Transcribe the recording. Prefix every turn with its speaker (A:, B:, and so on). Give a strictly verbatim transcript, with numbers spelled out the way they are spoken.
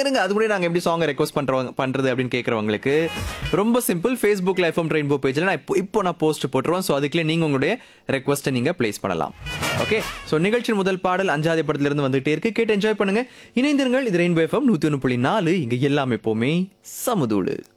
A: இருங்க அது கூட நாங்கள் எப்படி சாங்கை ரெக்வஸ்ட் பண்ணுறவங்க பண்ணுறது அப்படின்னு கேட்குறவங்களுக்கு ரொம்ப சிம்பிள். ஃபேஸ்புக்கில் எஃப்எம் ரெயின்போ பேஜில் நான் இப்போ இப்போ நான் போஸ்ட் போட்டுருவோம். ஸோ அதுக்குள்ளே நீங்கள் உங்களுடைய ரெக்வஸ்ட்டை நீங்கள் ப்ளேஸ் பண்ணலாம். ஓகே, ஸோ நிகழ்ச்சியின் முதல் பாடல் அஞ்சாவது படத்திலிருந்து வந்துகிட்டே இருக்கு. கேட்டு என்ஜாய் பண்ணுங்க. இணைந்திருங்கள். இது ரெயின்போ எஃப்எம் நூற்றி ஒன்று புள்ளி நாலு. இங்கே எல்லாம் எப்போவுமே சமதூடு.